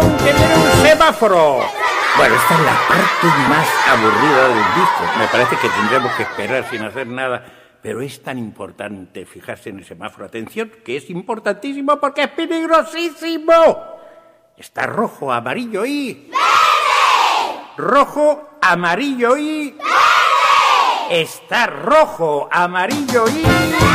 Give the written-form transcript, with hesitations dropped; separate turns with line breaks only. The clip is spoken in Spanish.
atención, que viene un semáforo. Bueno, esta es la parte más aburrida del disco. Me parece que tendremos que esperar sin hacer nada. Pero es tan importante fijarse en el semáforo. Atención, que es importantísimo porque es peligrosísimo. Está rojo, amarillo y... ¡verde! Rojo, amarillo y... ¡verde! Está rojo, amarillo y...